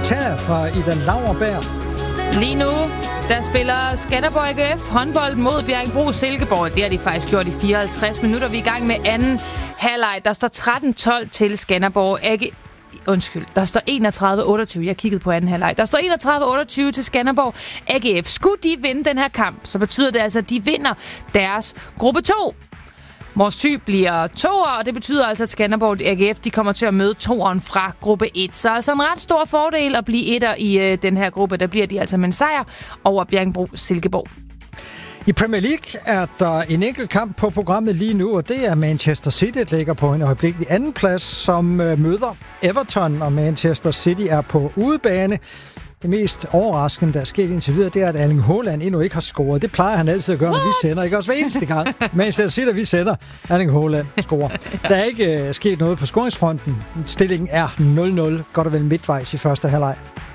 kommentar fra Ida Lauerberg. Lige nu, der spiller Skanderborg AGF håndbold mod Bjerringbro Silkeborg. Det har de faktisk gjort i 54 minutter. Vi er i gang med anden halvleg. Der står 13-12 til Skanderborg AGF. Der står 31-28. Jeg kiggede på anden halvleg. Der står 31-28 til Skanderborg AGF. Skulle de vinde den her kamp, så betyder det altså, at de vinder deres gruppe 2. Mors Thy bliver 2'er, og det betyder altså, at Skanderborg AGF de kommer til at møde 2'eren fra gruppe 1. Så altså en ret stor fordel at blive 1'er i den her gruppe. Der bliver de altså med en sejr over Bjerringbro Silkeborg. I Premier League er der en enkelt kamp på programmet lige nu, og det er Manchester City, der ligger på en øjeblikkelig anden plads, som møder Everton, og Manchester City er på udebane. Det mest overraskende, der er sket indtil videre, det er, at Erling Haaland endnu ikke har scoret. Det plejer han altid at gøre, når vi sender. Ikke også hver eneste gang. Manchester City, vi sender, Erling Haaland scorer. Der er ikke sket noget på scoringsfronten. Stillingen er 0-0, godt og vel midtvejs i første halvleg.